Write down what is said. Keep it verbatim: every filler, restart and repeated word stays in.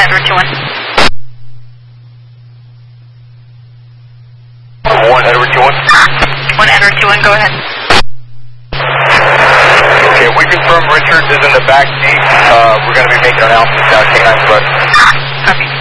Edward two one. one Edward two one. one Edward two one, go ahead. Okay, we confirm Richards is in the back seat. Uh, we're going to be making announcements now, K nine Plus. Copy.